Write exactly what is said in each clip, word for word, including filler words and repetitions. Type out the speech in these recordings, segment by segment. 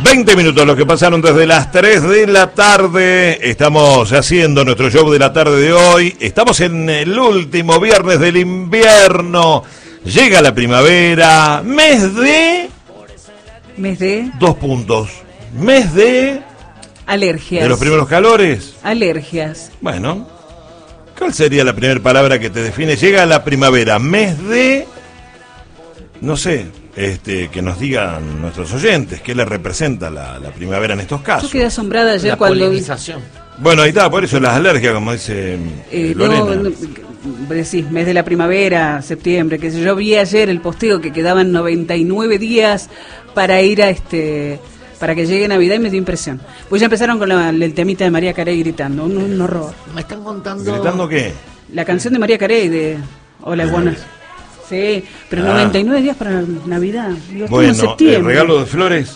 veinte minutos los que pasaron desde las tres de la tarde. Estamos haciendo nuestro show de la tarde de hoy. Estamos en el último viernes del invierno. Llega la primavera. Mes de... Mes de... Dos puntos. Mes de... Alergias. De los primeros calores. Alergias. Bueno. ¿Cuál sería la primera palabra que te define? Llega la primavera. Mes de... No sé, este, que nos digan nuestros oyentes qué le representa la, la primavera en estos casos. Yo quedé asombrada ayer la cuando... polinización. Bueno, ahí está, por eso las alergias, como dice Eh, Lorena. no, no, decís, mes de la primavera, septiembre, que sé yo, vi ayer el posteo que quedaban noventa y nueve días para ir a este... para que llegue Navidad y me dio impresión. Pues ya empezaron con la, el temita de María Carey gritando, un, un horror. Me están contando... ¿Gritando qué? La canción de María Carey de Hola, buenas. Sí, pero Ah. noventa y nueve días para Navidad. Digo, estamos Bueno, en septiembre. el regalo de flores.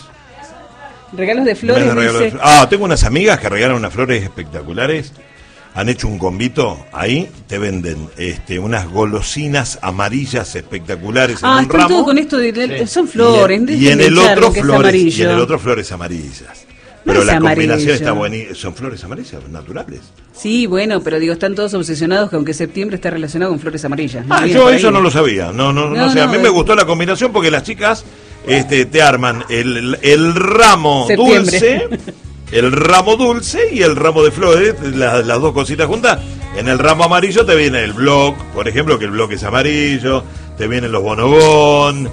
Regalos de flores, Mes de regalo de dice. fl- Ah, tengo unas amigas que regalan unas flores espectaculares. Han hecho un convito, ahí te venden este, unas golosinas amarillas espectaculares en Ah, un están ramo. todos con esto de, de- Sí. son flores. y en, dejen y en de el hinchar otro lo que es flores, y amarillo. en el otro flores amarillas. No Pero es la amarillo. combinación está buenísima. Son flores amarillas, naturales. Sí, bueno, pero digo, están todos obsesionados con que septiembre está relacionado con flores amarillas. No Ah, viene yo por eso ahí. no lo sabía. No, no, no, No, sé. A no, mí eh. me gustó la combinación porque las chicas este, te arman el, el ramo Septiembre. dulce, el ramo dulce y el ramo de flores, la- las dos cositas juntas. En el ramo amarillo te viene el bloc, por ejemplo, que el bloc es amarillo, te vienen los bonobón,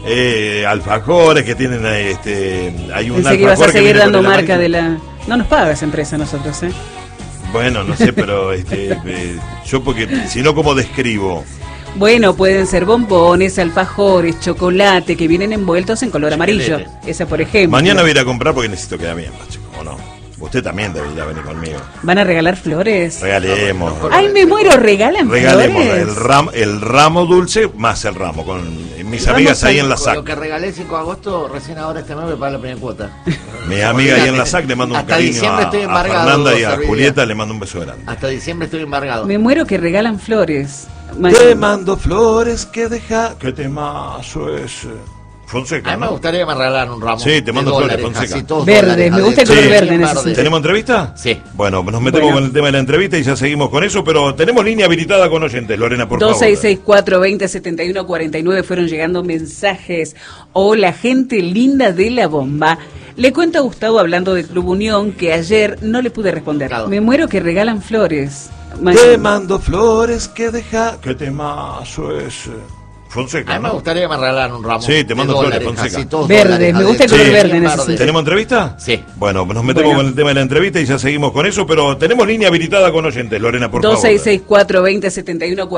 eh, alfajores que tienen este, hay un Pensé que ibas a alfajor que seguir viene con dando el marca amarillo. de la... No nos paga esa empresa a nosotros, ¿eh? Bueno, no sé, pero este, eh, yo porque si no, ¿cómo describo? Bueno, pueden ser bombones, alfajores, chocolate, que vienen envueltos en color amarillo. Excelente. Esa, por ejemplo. Mañana voy a ir a comprar porque necesito quedar bien, macho, ¿o no? Usted también debería venir conmigo. ¿Van a regalar flores? Regalemos. ¡Ay, me muero! ¿Regalan Regalemos flores? el, ram, el ramo dulce más el ramo. Con mis Vamos amigas ahí a- en la Con S A lo que C. regalé el cinco de agosto, recién ahora este mes me paga la primera cuota. Mi amiga ahí en la S A C le mando un Hasta cariño diciembre a, estoy a embargado, Fernanda y a Servilla. Julieta, le mando un beso grande. Hasta diciembre estoy embargado. Me muero que regalan flores. Ma- Te mando flores que deja... ¿Qué temazo ese? Fonseca, A mí me ¿no? gustaría que me regalaran un ramo. Sí, te mando de flores, dólares, Fonseca. así, todos Verde, dólares, me a gusta el ver, color sí, verde en ese verde. sentido. ¿Tenemos entrevista? Sí. Bueno, nos metemos Bueno. con el tema de la entrevista y ya seguimos con eso, pero tenemos línea habilitada con oyentes, Lorena, por dos favor. seis seis cuatro dos cero siete uno cuatro nueve fueron llegando mensajes. Hola, gente linda de la bomba. Le cuento a Gustavo, hablando de Club Unión, que ayer no le pude responder. Claro. Me muero que regalan flores. Ma- Te mando flores que deja... ¿Qué temazo ese? Fonseca, A mí me ¿no? gustaría que me regalaran un ramo. Sí, te mando de flores, dólares, Fonseca. así, todos Verde, dólares, me a gusta el ver, color sí, verde en ese verde. sentido. ¿Tenemos entrevista? Sí. Bueno, nos metemos Bueno. con el tema de la entrevista y ya seguimos con eso, pero tenemos línea habilitada con oyentes, Lorena, por dos seis favor. seis cuatro dos cero siete uno cuatro